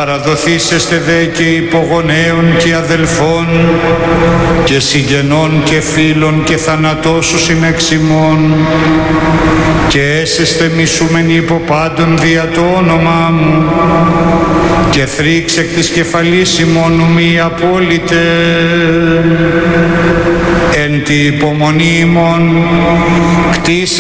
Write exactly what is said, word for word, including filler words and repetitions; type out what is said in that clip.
παραδοθήσεστε δε και υπογονέων και αδελφών και συγγενών και φίλων και θανατώσουσιν εξ ημών και έσεστε μισούμενοι υπό πάντων δια το όνομά μου και θρύξ εκ της κεφαλής ημών μη απόλυτε εν τη υπομονή ημών κτίσα